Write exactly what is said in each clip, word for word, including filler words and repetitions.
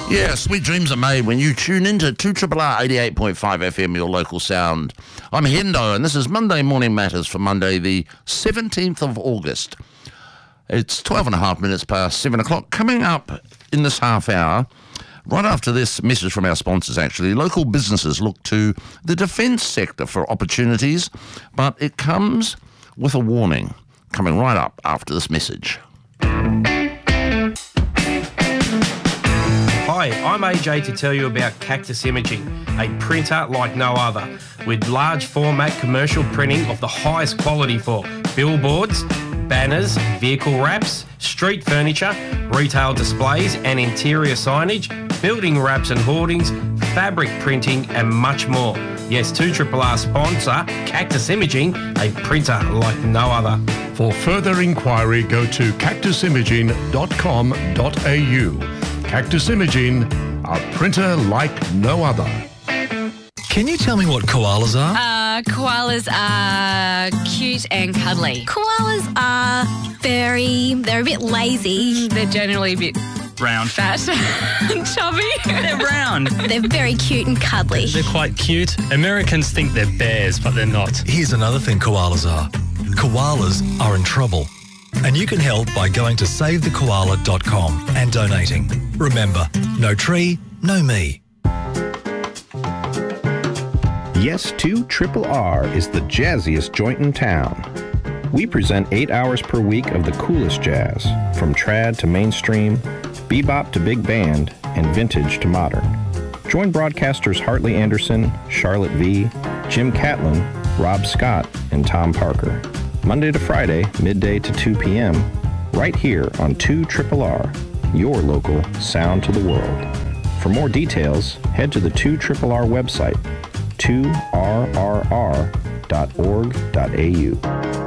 Yeah, sweet dreams are made when you tune into two R R R eighty-eight point five F M, your local sound. I'm Hendo, and this is Monday Morning Matters for Monday, the seventeenth of August. It's twelve and a half minutes past seven o'clock. Coming up in this half hour, right after this message from our sponsors, actually, local businesses look to the defence sector for opportunities, but it comes with a warning. Coming right up after this message. Hi, I'm A J to tell you about Cactus Imaging, a printer like no other, with large format commercial printing of the highest quality for billboards, banners, vehicle wraps, street furniture, retail displays and interior signage, building wraps and hoardings, fabric printing and much more. Yes, two R R R sponsor, Cactus Imaging, a printer like no other. For further inquiry, go to cactus imaging dot com dot a u. Cactus Imaging, a printer like no other. Can you tell me what koalas are? Uh, koalas are cute and cuddly. Koalas are furry. They're a bit lazy. They're generally a bit brown, fat and chubby. They're brown. They're very cute and cuddly. They're quite cute. Americans think they're bears, but they're not. Here's another thing koalas are. Koalas are in trouble. And you can help by going to save the koala dot com and donating. Remember, no tree, no me. Yes to Triple R is the jazziest joint in town. We present eight hours per week of the coolest jazz, from trad to mainstream, bebop to big band, and vintage to modern. Join broadcasters Hartley Anderson, Charlotte V, Jim Catlin, Rob Scott, and Tom Parker. Monday to Friday, midday to two p.m., right here on two R R R, your local sound to the world. For more details, head to the two R R R website, two R R R dot org dot a u.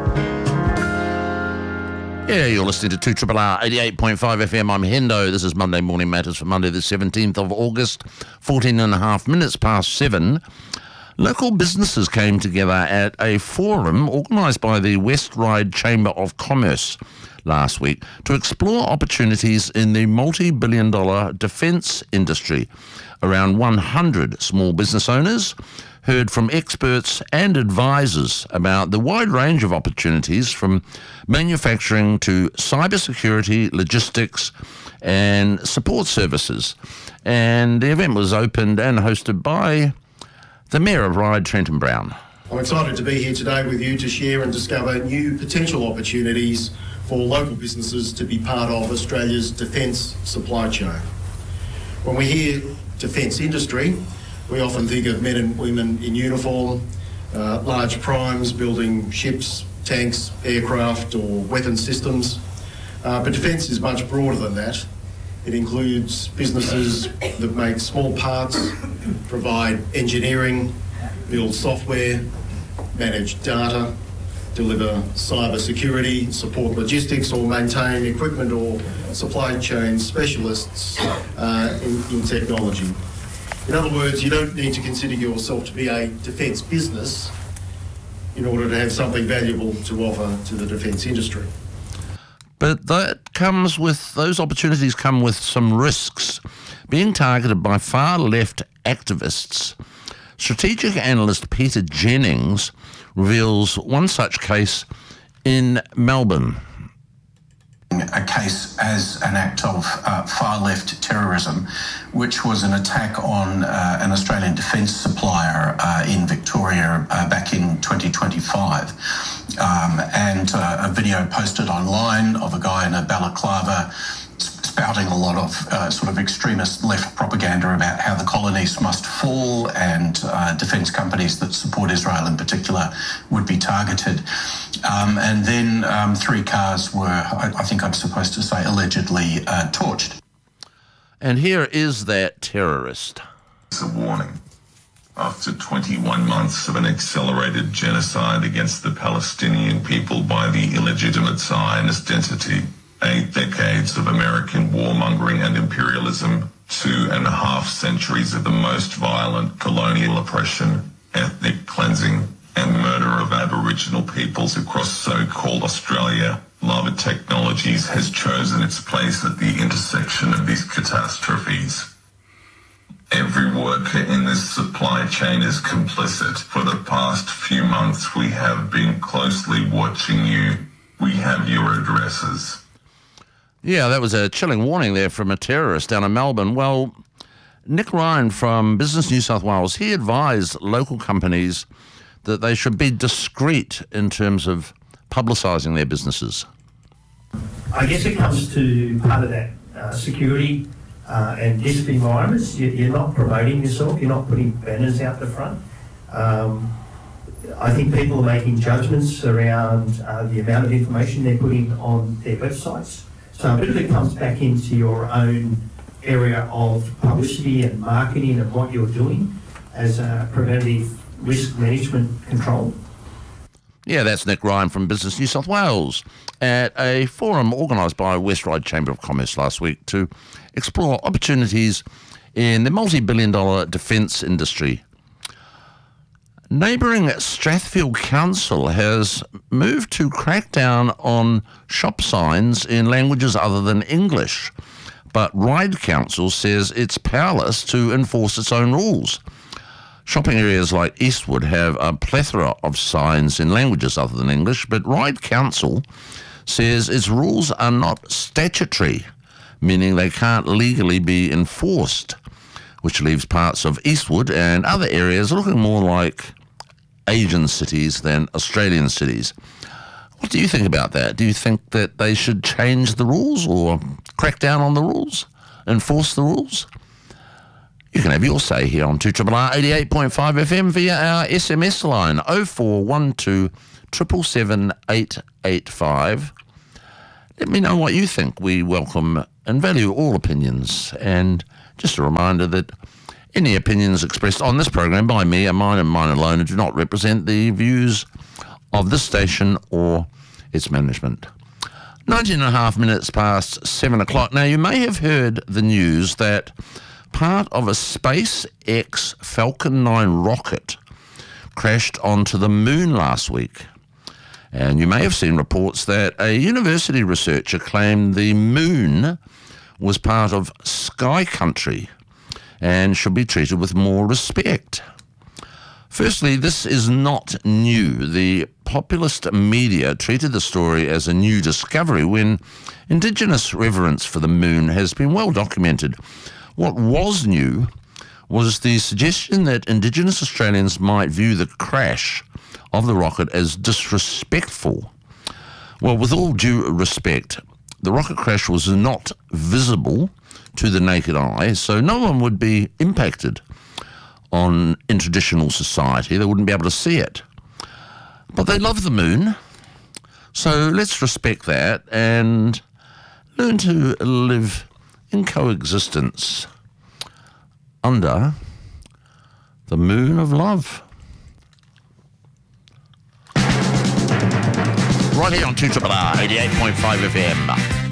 Yeah, you're listening to two R R R eighty-eight point five F M. I'm Hendo. This is Monday Morning Matters for Monday the seventeenth of August, fourteen and a half minutes past seven. Local businesses came together at a forum organised by the West Ryde Chamber of Commerce last week to explore opportunities in the multi-billion dollar defence industry. Around one hundred small business owners heard from experts and advisors about the wide range of opportunities from manufacturing to cybersecurity, logistics and support services. And the event was opened and hosted by the Mayor of Ryde, Trenton Brown. I'm excited to be here today with you to share and discover new potential opportunities for local businesses to be part of Australia's defence supply chain. When we hear defence industry, we often think of men and women in uniform, uh, large primes building ships, tanks, aircraft or weapon systems. Uh, but defence is much broader than that. It includes businesses that make small parts, provide engineering, build software, manage data, deliver cyber security, support logistics or maintain equipment or supply chain specialists uh, in, in technology. In other words, you don't need to consider yourself to be a defence business in order to have something valuable to offer to the defence industry. But that comes with, those opportunities come with some risks. Being targeted by far-left activists, strategic analyst Peter Jennings reveals one such case in Melbourne. A case as an act of uh, far-left terrorism, which was an attack on uh, an Australian defence supplier uh, in Victoria uh, back in twenty twenty-five. Um, and uh, a video posted online of a guy in a balaclava spouting a lot of uh, sort of extremist left propaganda about how the colonies must fall and uh, defence companies that support Israel in particular would be targeted. Um, and then um, three cars were, I, I think I'm supposed to say, allegedly uh, torched. And here is that terrorist. It's a warning. After twenty-one months of an accelerated genocide against the Palestinian people by the illegitimate Zionist entity, eight decades of American warmongering and imperialism, two and a half centuries of the most violent colonial oppression, ethnic cleansing, and murder of Aboriginal peoples across so-called Australia, Lava Technologies has chosen its place at the intersection of these catastrophes. worker in this supply chain is complicit. For the past few months, we have been closely watching you. We have your addresses. Yeah, that was a chilling warning there from a terrorist down in Melbourne. Well, Nick Ryan from Business New South Wales, he advised local companies that they should be discreet in terms of publicising their businesses. I guess it comes to part of that uh, security uh, and desk environments. You, you're not promoting yourself, you're not putting banners out the front. Um, I think people are making judgments around uh, the amount of information they're putting on their websites. So a bit of it comes back into your own area of publicity and marketing and what you're doing as a preventative risk management control. Yeah, that's Nick Ryan from Business New South Wales at a forum organised by West Ryde Chamber of Commerce last week to explore opportunities in the multi-billion dollar defence industry. Neighbouring Strathfield Council has moved to crack down on shop signs in languages other than English, but Ryde Council says it's powerless to enforce its own rules. Shopping areas like Eastwood have a plethora of signs in languages other than English, but Ryde Council says its rules are not statutory, meaning they can't legally be enforced, which leaves parts of Eastwood and other areas looking more like Asian cities than Australian cities. What do you think about that? Do you think that they should change the rules or crack down on the rules, enforce the rules? You can have your say here on two R R R eighty-eight point five F M via our S M S line oh four one two, seven seven seven, eight eight five. Let me know what you think. We welcome and value all opinions. And just a reminder that any opinions expressed on this program by me are mine and mine alone and do not represent the views of this station or its management. nineteen and a half minutes past seven o'clock. Now, you may have heard the news that part of a SpaceX Falcon nine rocket crashed onto the moon last week. And you may have seen reports that a university researcher claimed the moon was part of Sky Country and should be treated with more respect. Firstly, this is not new. The populist media treated the story as a new discovery when Indigenous reverence for the moon has been well documented. What was new was the suggestion that Indigenous Australians might view the crash of the rocket as disrespectful. Well, with all due respect, the rocket crash was not visible to the naked eye, so no one would be impacted on in traditional society. They wouldn't be able to see it. But they love the moon, so let's respect that and learn to live in coexistence under the moon of love. Right here on two R R R eighty-eight point five F M.